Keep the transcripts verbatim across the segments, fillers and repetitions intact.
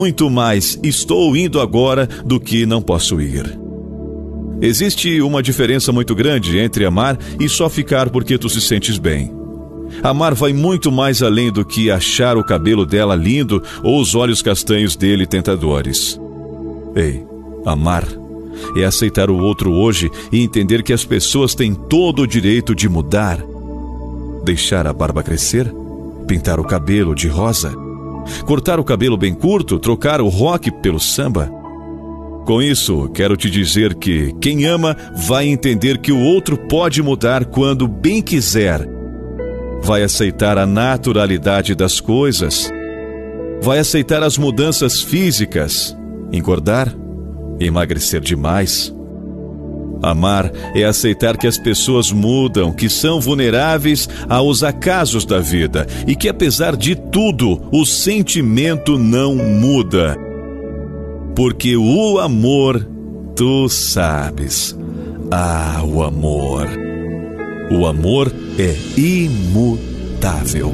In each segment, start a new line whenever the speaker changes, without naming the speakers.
muito mais estou indo agora do que não posso ir. Existe uma diferença muito grande entre amar e só ficar porque tu se sentes bem. Amar vai muito mais além do que achar o cabelo dela lindo ou os olhos castanhos dele tentadores. Ei, amar é aceitar o outro hoje e entender que as pessoas têm todo o direito de mudar. Deixar a barba crescer, pintar o cabelo de rosa, cortar o cabelo bem curto, trocar o rock pelo samba. Com isso, quero te dizer que quem ama vai entender que o outro pode mudar quando bem quiser. Vai aceitar a naturalidade das coisas. Vai aceitar as mudanças físicas, engordar, emagrecer demais. Amar é aceitar que as pessoas mudam, que são vulneráveis aos acasos da vida e que, apesar de tudo, o sentimento não muda. Porque o amor, tu sabes. Ah, o amor. O amor é imutável.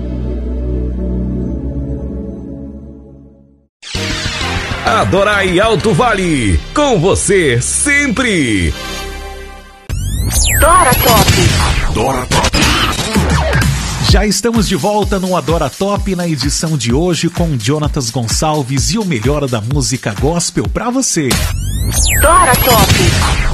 Adorai Alto Vale, com você sempre.
Adora Top.
Adora Top.
Já estamos de volta no Adora Top na edição de hoje com Jonatas Gonçalves e o melhor da música gospel pra você.
Adora Top.